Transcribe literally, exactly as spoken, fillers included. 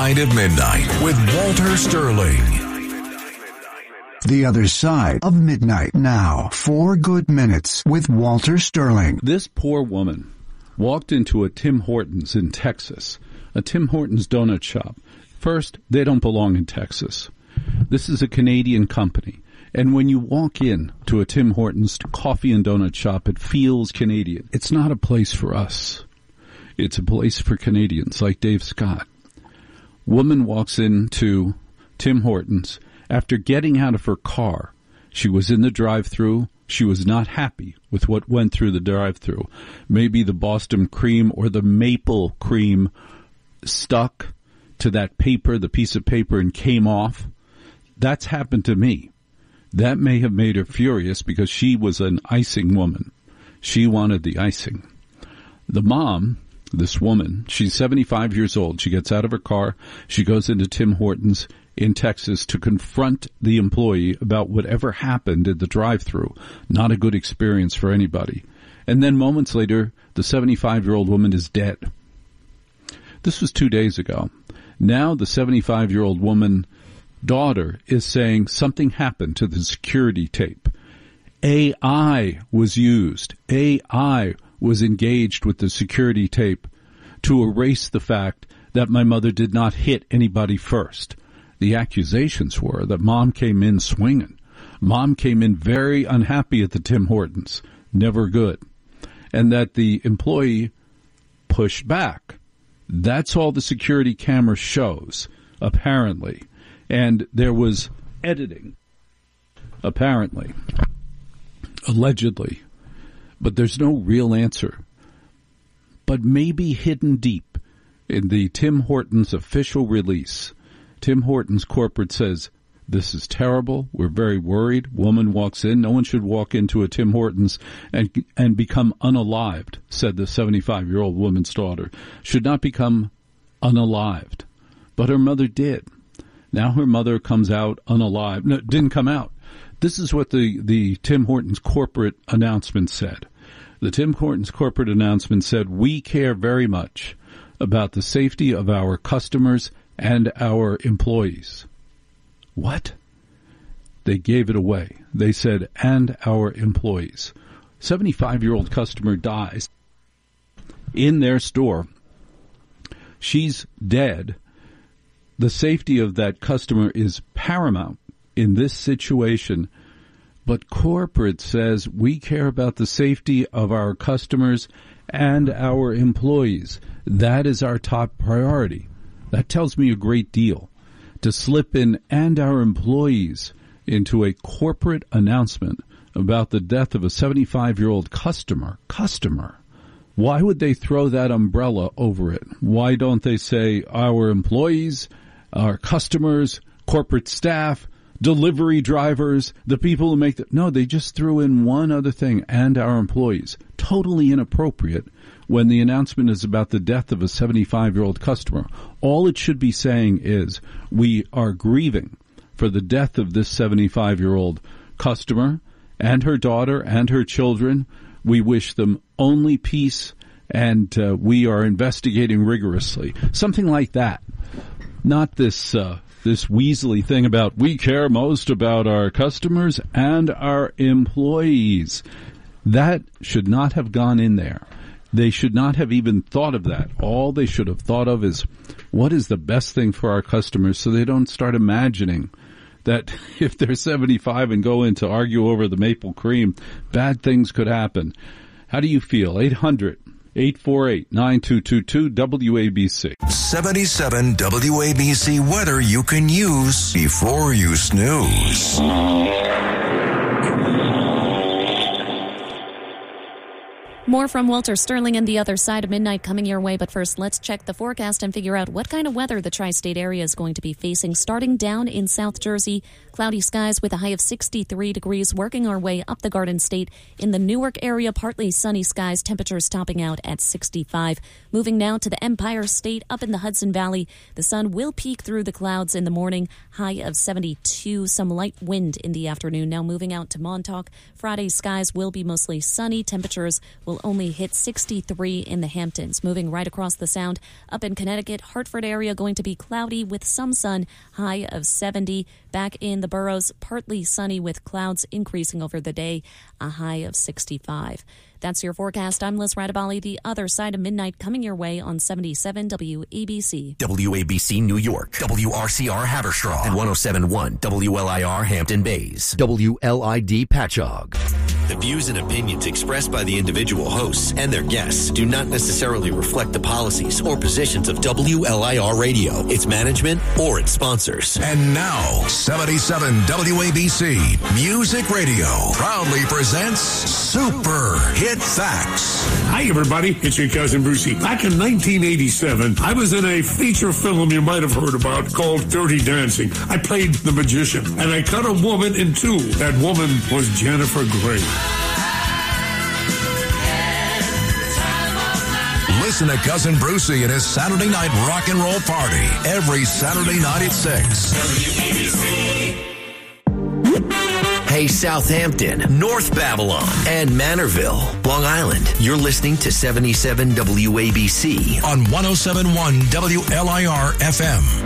Side of Midnight with Walter Sterling. The Other Side of Midnight now. Four good minutes with Walter Sterling. This poor woman walked into a Tim Hortons in Texas, a Tim Hortons donut shop. First, they don't belong in Texas. This is a Canadian company. And when you walk in to a Tim Hortons coffee and donut shop, it feels Canadian. It's not a place for us. It's a place for Canadians like Dave Scott. Woman walks into Tim Hortons. After getting out of her car, she was in the drive-thru. She was not happy with what went through the drive-thru. Maybe the Boston cream or the maple cream stuck to that paper, the piece of paper, and came off. That's happened to me. That may have made her furious because she was an icing woman. She wanted the icing. The mom, this woman, she's seventy-five years old. She gets out of her car. She goes into Tim Hortons in Texas to confront the employee about whatever happened at the drive-thru. Not a good experience for anybody. And then moments later, the seventy-five-year-old woman is dead. This was two days ago. Now the seventy-five-year-old woman daughter is saying something happened to the security tape. A I was used. A I was engaged with the security tape to erase the fact that my mother did not hit anybody first. The accusations were that mom came in swinging. Mom came in very unhappy at the Tim Hortons. Never good. And that the employee pushed back. That's all the security camera shows, apparently. And there was editing, apparently, allegedly. But there's no real answer. But maybe hidden deep in the Tim Hortons official release, Tim Hortons corporate says, this is terrible. We're very worried. Woman walks in. No one should walk into a Tim Hortons and and become unalived, said the seventy-five-year-old woman's daughter. Should not become unalived. But her mother did. Now her mother comes out unalived. No, didn't come out. This is what the, the Tim Hortons corporate announcement said. The Tim Hortons corporate announcement said, we care very much about the safety of our customers and our employees. What? They gave it away. They said, and our employees. seventy-five-year-old customer dies in their store. She's dead. The safety of that customer is paramount in this situation. But corporate says we care about the safety of our customers and our employees. That is our top priority. That tells me a great deal. To slip in and our employees into a corporate announcement about the death of a seventy-five-year-old customer. Customer. Why would they throw that umbrella over it? Why don't they say our employees, our customers, corporate staff, delivery drivers, the people who make the... No, they just threw in one other thing, and our employees. Totally inappropriate when the announcement is about the death of a seventy-five-year-old customer. All it should be saying is we are grieving for the death of this seventy-five-year-old customer and her daughter and her children. We wish them only peace, and uh, we are investigating rigorously. Something like that. Not this uh, this Weasley thing about we care most about our customers and our employees. That should not have gone in there. They should not have even thought of that. All they should have thought of is what is the best thing for our customers, so they don't start imagining that if they're seventy-five and go in to argue over the maple cream, bad things could happen. How do you feel? eight hundred, eight four eight, nine two two two W A B C. seventy-seven W A B C weather you can use before you snooze. More from Walter Sterling and the Other Side of Midnight coming your way. But first, let's check the forecast and figure out what kind of weather the tri-state area is going to be facing. Starting down in South Jersey, cloudy skies with a high of sixty-three degrees, working our way up the Garden State. In the Newark area, partly sunny skies, temperatures topping out at sixty-five. Moving now to the Empire State up in the Hudson Valley. The sun will peek through the clouds in the morning, high of seventy-two, some light wind in the afternoon. Now moving out to Montauk, Friday skies will be mostly sunny. Temperatures will will only hit sixty-three in the Hamptons. Moving right across the Sound, up in Connecticut, Hartford area going to be cloudy with some sun, high of seventy. Back in the boroughs, partly sunny with clouds increasing over the day, a high of sixty-five. That's your forecast. I'm Liz Radabali. The Other Side of Midnight coming your way on seventy-seven W A B C. W A B C New York, W R C R Haverstraw, and one oh seven point one W L I R Hampton Bays, W L I D Patchogue. The views and opinions expressed by the individual hosts and their guests do not necessarily reflect the policies or positions of W L I R Radio, its management, or its sponsors. And now, seventy-seven W A B C Music Radio proudly presents Super Hit Facts. Hi, everybody. It's your cousin Brucey. Back in nineteen eighty-seven, I was in a feature film you might have heard about called Dirty Dancing. I played the magician, and I cut a woman in two. That woman was Jennifer Grey. Listen to Cousin Brucey and his Saturday Night Rock and Roll Party every Saturday night at six. Hey, Southampton, North Babylon, and Manorville, Long Island. You're listening to seventy-seven W A B C on one oh seven point one W L I R F M.